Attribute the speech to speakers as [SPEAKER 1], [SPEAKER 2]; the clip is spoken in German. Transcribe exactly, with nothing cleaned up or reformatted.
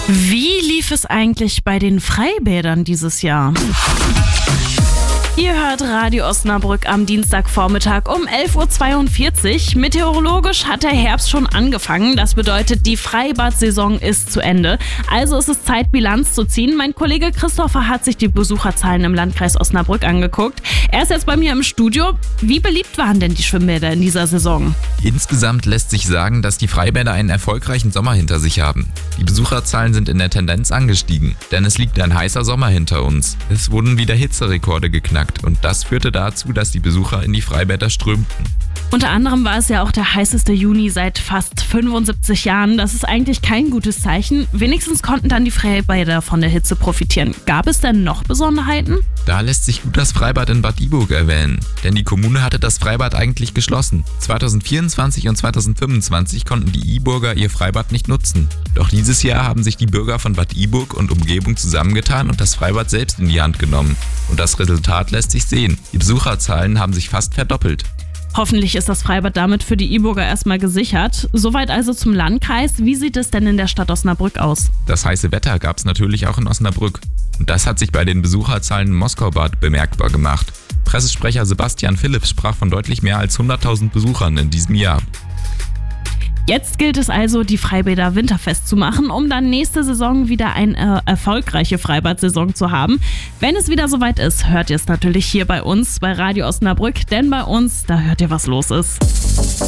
[SPEAKER 1] Wie lief es eigentlich bei den Freibädern dieses Jahr? Ihr hört Radio Osnabrück am Dienstagvormittag um elf Uhr zweiundvierzig. Meteorologisch hat der Herbst schon angefangen. Das bedeutet, die Freibad-Saison ist zu Ende. Also ist es Zeit, Bilanz zu ziehen. Mein Kollege Christopher hat sich die Besucherzahlen im Landkreis Osnabrück angeguckt. Er ist jetzt bei mir im Studio. Wie beliebt waren denn die Schwimmbäder in dieser Saison?
[SPEAKER 2] Insgesamt lässt sich sagen, dass die Freibäder einen erfolgreichen Sommer hinter sich haben. Die Besucherzahlen sind in der Tendenz angestiegen, denn es liegt ein heißer Sommer hinter uns. Es wurden wieder Hitzerekorde geknackt und das führte dazu, dass die Besucher in die Freibäder strömten.
[SPEAKER 1] Unter anderem war es ja auch der heißeste Juni seit fast fünfundsiebzig Jahren. Das ist eigentlich kein gutes Zeichen. Wenigstens konnten dann die Freibäder von der Hitze profitieren. Gab es denn noch Besonderheiten?
[SPEAKER 2] Da lässt sich gut das Freibad in Bad Iburg erwähnen, denn die Kommune hatte das Freibad eigentlich geschlossen. zweitausendvierundzwanzig und zweitausendfünfundzwanzig konnten die Iburger ihr Freibad nicht nutzen. Doch dieses Jahr haben sich die Bürger von Bad Iburg und Umgebung zusammengetan und das Freibad selbst in die Hand genommen. Und das Resultat lässt sich sehen. Die Besucherzahlen haben sich fast verdoppelt.
[SPEAKER 1] Hoffentlich ist das Freibad damit für die Iburger erstmal gesichert. Soweit also zum Landkreis. Wie sieht es denn in der Stadt Osnabrück aus?
[SPEAKER 2] Das heiße Wetter gab es natürlich auch in Osnabrück. Und das hat sich bei den Besucherzahlen im Moskaubad bemerkbar gemacht. Pressesprecher Sebastian Philipps sprach von deutlich mehr als hunderttausend Besuchern in diesem Jahr.
[SPEAKER 1] Jetzt gilt es also, die Freibäder winterfest zu machen, um dann nächste Saison wieder eine äh, erfolgreiche Freibad-Saison zu haben. Wenn es wieder soweit ist, hört ihr es natürlich hier bei uns, bei Radio Osnabrück, denn bei uns, da hört ihr, was los ist.